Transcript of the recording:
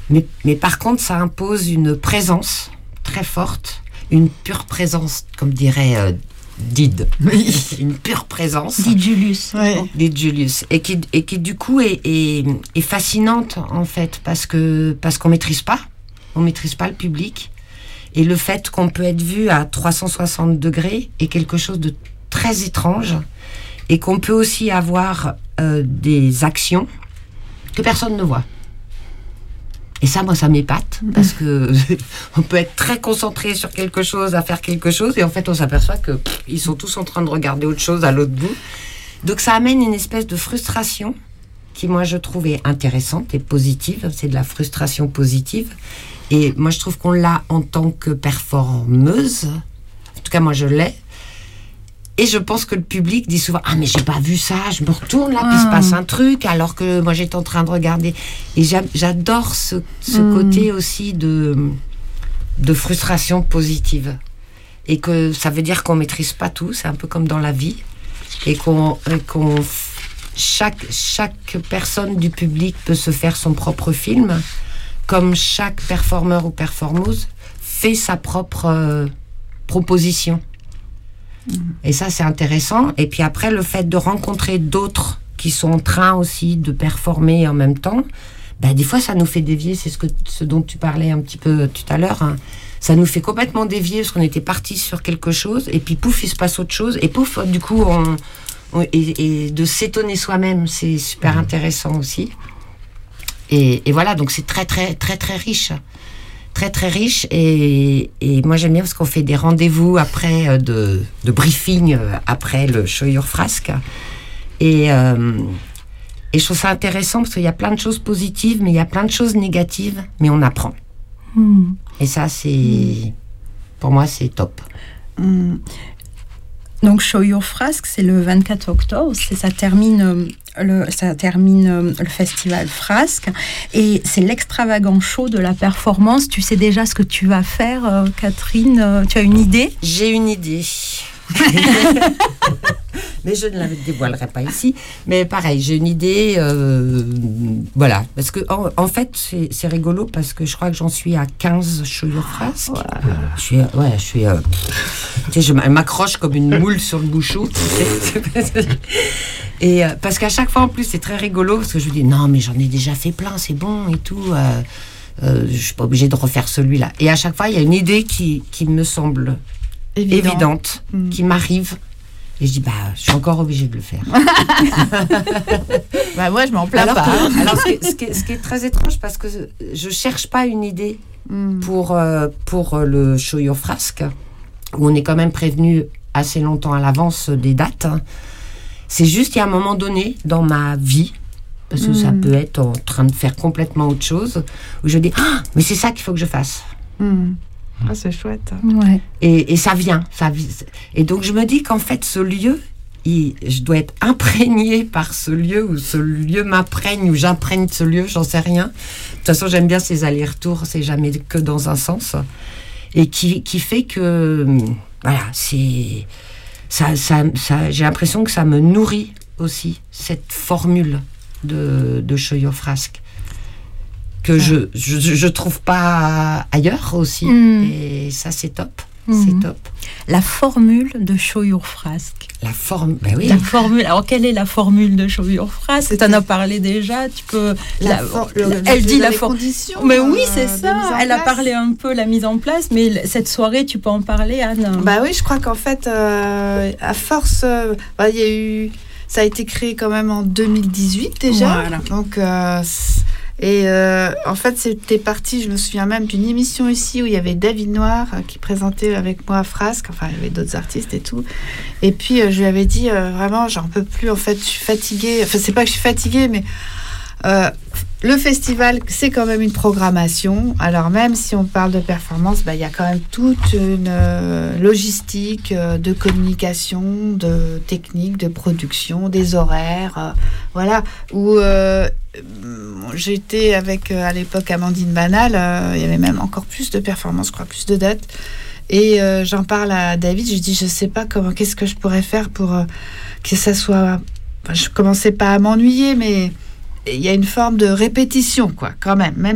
Mais par contre, ça impose une présence très forte, une pure présence, comme dirait Did. Oui. Une pure présence. Did Julius. Ouais. Did Julius. Et qui du coup est fascinante, en fait, parce qu'on maîtrise pas. On maîtrise pas le public. Et le fait qu'on peut être vu à 360 degrés est quelque chose de très étrange. Et qu'on peut aussi avoir des actions que personne ne voit. Et ça, moi, ça m'épate, parce que on peut être très concentré sur quelque chose, à faire quelque chose, et en fait, on s'aperçoit que ils sont tous en train de regarder autre chose à l'autre bout. Donc, ça amène une espèce de frustration qui, moi, je trouve est intéressante et positive. C'est de la frustration positive. Et moi, je trouve qu'on l'a en tant que performeuse. En tout cas, moi, je l'ai. Et je pense que le public dit souvent « Ah, mais j'ai pas vu ça, je me retourne là, puis il se passe un truc, alors que moi j'étais en train de regarder. » Et j'adore ce côté aussi de frustration positive. Et que ça veut dire qu'on maîtrise pas tout, c'est un peu comme dans la vie. Et chaque personne du public peut se faire son propre film, comme chaque performeur ou performeuse fait sa propre proposition. Et ça, c'est intéressant. Et puis après, le fait de rencontrer d'autres qui sont en train aussi de performer en même temps, des fois, ça nous fait dévier. C'est ce dont tu parlais un petit peu tout à l'heure. Hein. Ça nous fait complètement dévier parce qu'on était parti sur quelque chose. Et puis, pouf, il se passe autre chose. Et pouf, du coup, et de s'étonner soi-même, c'est super intéressant aussi. Et voilà, donc c'est très, très, très, très riche. Très très riche et moi j'aime bien parce qu'on fait des rendez-vous après de briefing après le Show Your Frasque et je trouve ça intéressant parce qu'il y a plein de choses positives mais il y a plein de choses négatives mais on apprend et ça c'est pour moi c'est top. Donc Show Your Frasque, c'est le 24 octobre, ça termine le festival Frasque et c'est l'extravagant show de la performance. Tu sais déjà ce que tu vas faire, Catherine? Tu as une idée? J'ai une idée. Mais je ne la dévoilerai pas ici. Mais pareil, j'ai une idée. Voilà. Parce que, en fait, c'est rigolo parce que je crois que j'en suis à 15 Show Your Frasque. Je m'accroche comme une moule sur le bouchon. Et parce qu'à chaque fois, en plus, c'est très rigolo parce que je me dis non, mais j'en ai déjà fait plein, c'est bon et tout. Je suis pas obligée de refaire celui-là. Et à chaque fois, il y a une idée qui me semble évidente, qui m'arrive. Et je dis, je suis encore obligée de le faire. Moi, je m'en plains pas. Alors, ce qui est très étrange, parce que je cherche pas une idée pour le Show Your Frasque, où on est quand même prévenu assez longtemps à l'avance des dates. Hein. C'est juste, il y a un moment donné dans ma vie, parce que ça peut être en train de faire complètement autre chose, où je dis, mais c'est ça qu'il faut que je fasse. Ah, c'est chouette. Ouais. Et ça vient. Et donc, je me dis qu'en fait, ce lieu, je dois être imprégnée par ce lieu, ou ce lieu m'imprègne, ou j'imprègne ce lieu, j'en sais rien. De toute façon, j'aime bien ces allers-retours, c'est jamais que dans un sens. Et qui fait que, voilà, j'ai l'impression que ça me nourrit aussi, cette formule de Show Your Frasque. Que je trouve pas ailleurs aussi. Et ça, c'est top. C'est top. La formule de Show Your Frasque. La oui. La formule. Alors, quelle est la formule de Show Your Frasque? Tu en as parlé déjà. Tu peux. Elle dit la conditions. Mais oui, c'est ça. Elle a parlé un peu la mise en place, mais cette soirée, tu peux en parler, Anne? Oui, je crois qu'en fait, à force, il y a eu. Ça a été créé quand même en 2018 déjà. Voilà. Donc. En fait, c'était parti, je me souviens même d'une émission ici où il y avait David Noir qui présentait avec moi Frasque, enfin il y avait d'autres artistes et tout. Et puis je lui avais dit vraiment, j'en peux plus, en fait, je suis fatiguée. Enfin, c'est pas que je suis fatiguée, mais le festival, c'est quand même une programmation. Alors même si on parle de performance, il y a quand même toute une logistique de communication, de technique, de production, des horaires, voilà, où j'étais avec à l'époque Amandine Banal, il y avait même encore plus de performances, je crois, plus de dates. Et j'en parle à David, je dis je sais pas qu'est-ce que je pourrais faire pour que ça soit. Enfin, je commençais pas à m'ennuyer, mais il y a une forme de répétition, quoi, quand même